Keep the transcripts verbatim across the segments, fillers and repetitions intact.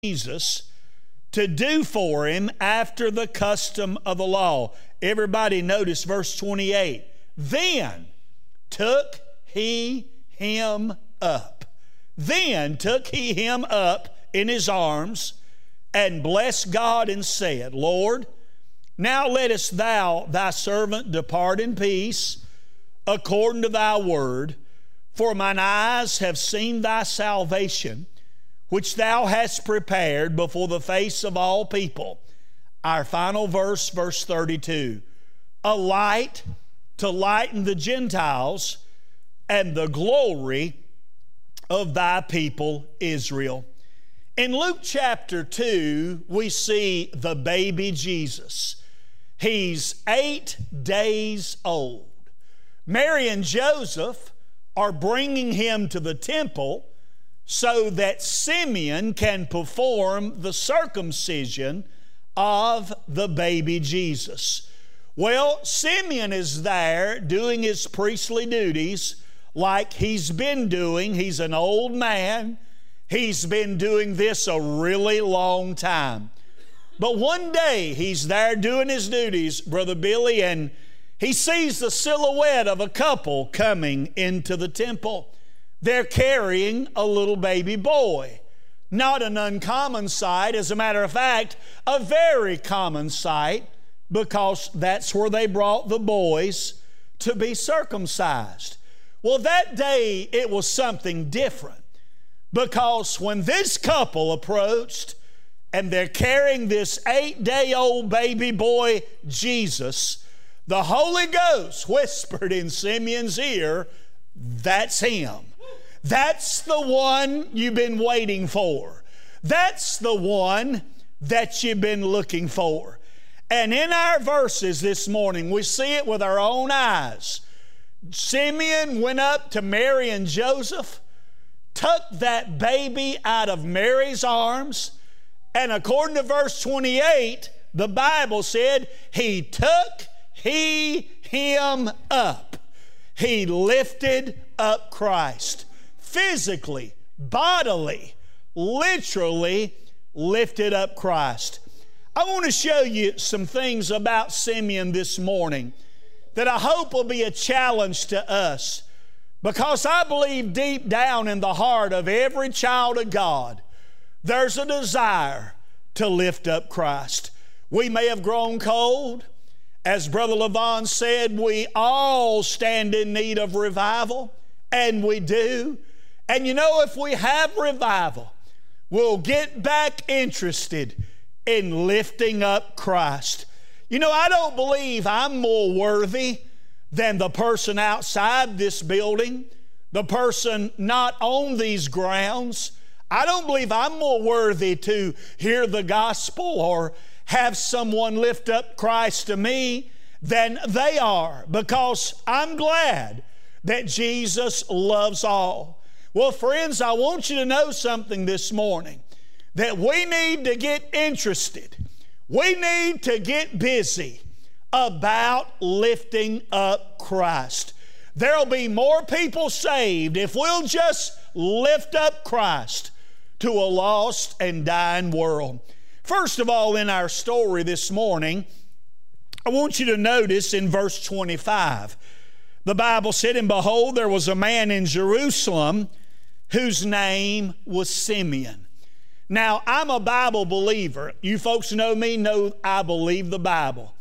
Jesus to do for him after the custom of the law. Everybody notice verse twenty-eight. Then took he him up. Then took he him up in his arms and blessed God and said, Lord, now lettest thou thy servant depart in peace according to thy word, for mine eyes have seen thy salvation, which thou hast prepared before the face of all people. Our final verse, verse thirty-two. A light to lighten the Gentiles and the glory of thy people Israel. In Luke chapter two, we see the baby Jesus. He's eight days old. Mary and Joseph are bringing him to the temple so that Simeon can perform the circumcision of the baby Jesus. Well, Simeon is there doing his priestly duties like he's been doing. He's an old man. He's been doing this a really long time. But one day he's there doing his duties, Brother Billy, and he sees the silhouette of a couple coming into the temple. They're carrying a little baby boy. Not an uncommon sight. As a matter of fact, a very common sight, because that's where they brought the boys to be circumcised. Well, that day it was something different, because when this couple approached and they're carrying this eight-day-old baby boy Jesus, the Holy Ghost whispered in Simeon's ear, that's him. That's the one you've been waiting for. That's the one that you've been looking for. And in our verses this morning, we see it with our own eyes. Simeon went up to Mary and Joseph, took that baby out of Mary's arms, and according to verse twenty-eight, the Bible said, he took he him up. He lifted up Christ. Physically, bodily, literally lifted up Christ. I want to show you some things about Simeon this morning that I hope will be a challenge to us, because I believe deep down in the heart of every child of God, there's a desire to lift up Christ. We may have grown cold. As Brother Levon said, we all stand in need of revival, and we do. And you know, if we have revival, we'll get back interested in lifting up Christ. You know, I don't believe I'm more worthy than the person outside this building, the person not on these grounds. I don't believe I'm more worthy to hear the gospel or have someone lift up Christ to me than they are, because I'm glad that Jesus loves all. Well, friends, I want you to know something this morning, that we need to get interested. We need to get busy about lifting up Christ. There'll be more people saved if we'll just lift up Christ to a lost and dying world. First of all, in our story this morning, I want you to notice in verse twenty-five, the Bible said, and behold, there was a man in Jerusalem whose name was Simeon. Now, I'm a Bible believer. You folks know me, know I believe the Bible.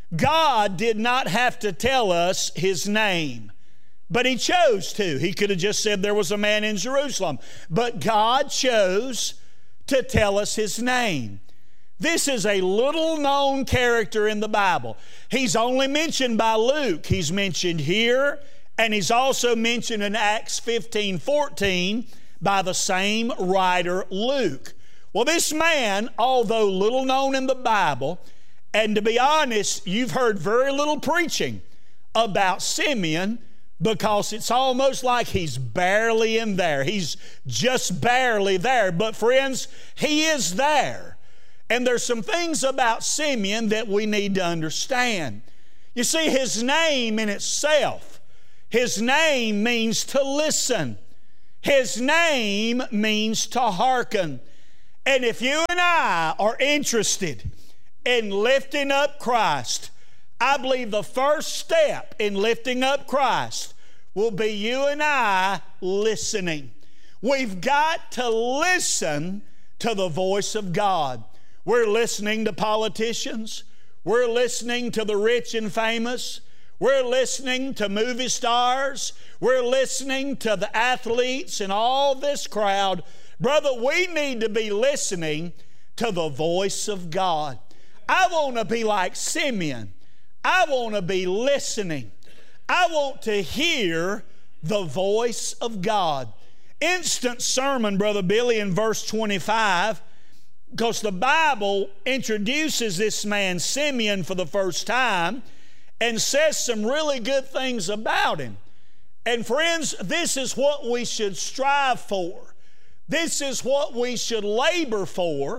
God did not have to tell us his name, but he chose to. He could have just said there was a man in Jerusalem, but God chose to tell us his name. This is a little known character in the Bible. He's only mentioned by Luke. He's mentioned here, and he's also mentioned in Acts fifteen fourteen by the same writer, Luke. Well, this man, although little known in the Bible, and to be honest, you've heard very little preaching about Simeon, because it's almost like he's barely in there. He's just barely there. But friends, he is there. And there's some things about Simeon that we need to understand. You see, his name in itself, his name means to listen. His name means to hearken. And if you and I are interested in lifting up Christ, I believe the first step in lifting up Christ will be you and I listening. We've got to listen to the voice of God. We're listening to politicians. We're listening to the rich and famous. We're listening to movie stars. We're listening to the athletes and all this crowd. Brother, we need to be listening to the voice of God. I want to be like Simeon. I want to be listening. I want to hear the voice of God. Instant sermon, Brother Billy, in verse twenty-five, because the Bible introduces this man Simeon for the first time and says some really good things about him. And friends, this is what we should strive for. This is what we should labor for,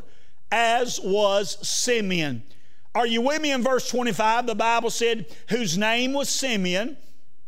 as was Simeon. Are you with me? In verse twenty-five, the Bible said, whose name was Simeon,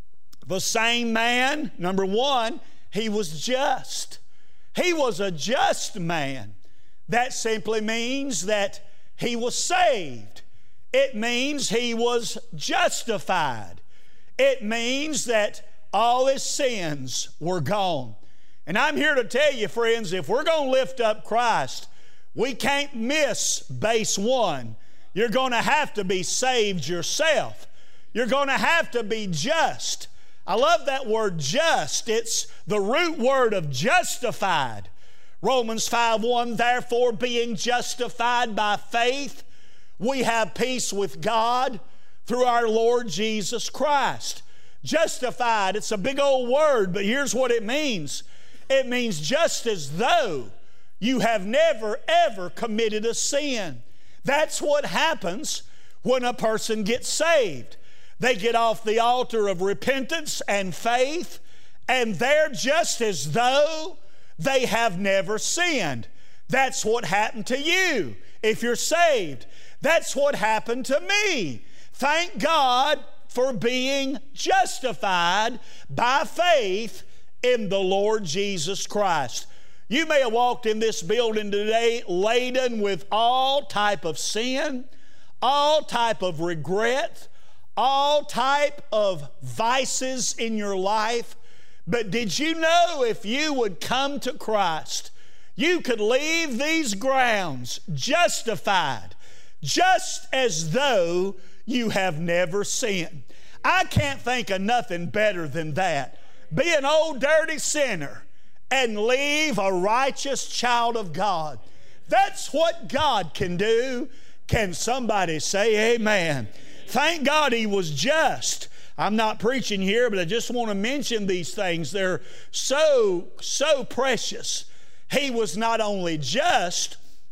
the same man, number one, he was just. He was a just man. That simply means that he was saved. It means he was justified. It means that all his sins were gone. And I'm here to tell you, friends, if we're going to lift up Christ, we can't miss base one. You're going to have to be saved yourself. You're going to have to be just. I love that word just. It's the root word of justified. Romans five one, therefore being justified by faith, we have peace with God through our Lord Jesus Christ. Justified, it's a big old word, but here's what it means. It means just as though you have never, ever committed a sin. That's what happens when a person gets saved. They get off the altar of repentance and faith, and they're just as though they have never sinned. That's what happened to you if you're saved. That's what happened to me. Thank God for being justified by faith in the Lord Jesus Christ. You may have walked in this building today laden with all type of sin, all type of regret, all type of vices in your life. But did you know if you would come to Christ, you could leave these grounds justified, just as though you have never sinned? I can't think of nothing better than that. Be an old dirty sinner and leave a righteous child of God. That's what God can do. Can somebody say amen? Thank God he was just. I'm not preaching here, but I just want to mention these things. They're so, so precious. He was not only just,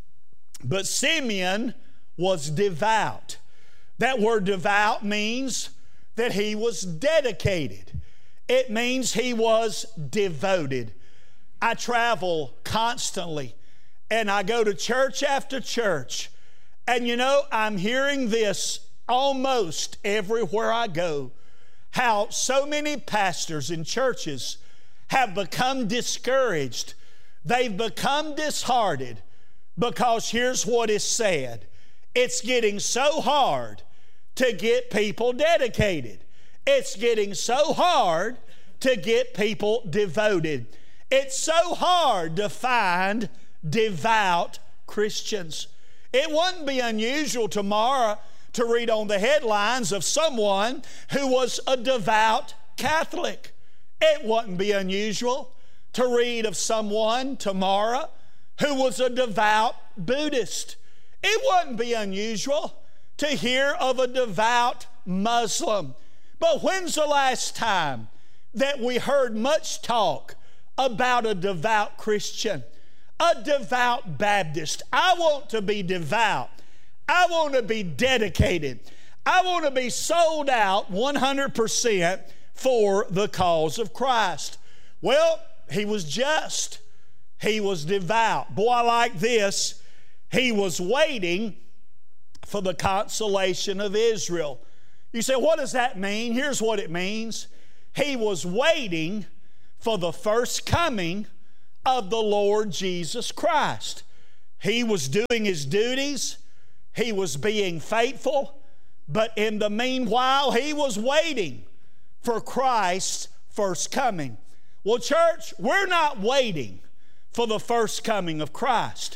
but Simeon was devout. That word devout means that he was dedicated. It means he was devoted. I travel constantly, and I go to church after church, and you know, I'm hearing this almost everywhere I go, how so many pastors and churches have become discouraged. They've become disheartened because here's what is said. It's getting so hard to get people dedicated. It's getting so hard to get people devoted. It's so hard to find devout Christians. It wouldn't be unusual tomorrow to read on the headlines of someone who was a devout Catholic. It wouldn't be unusual to read of someone tomorrow who was a devout Buddhist. It wouldn't be unusual to hear of a devout Muslim. But when's the last time that we heard much talk about a devout Christian, a devout Baptist? I want to be devout. I want to be dedicated. I want to be sold out one hundred percent for the cause of Christ. Well, he was just. He was devout. Boy, I like this. He was waiting for the consolation of Israel. You say, what does that mean? Here's what it means. He was waiting for the first coming of the Lord Jesus Christ. He was doing his duties. He was being faithful. But in the meanwhile, he was waiting for Christ's first coming. Well, church, we're not waiting for the first coming of Christ.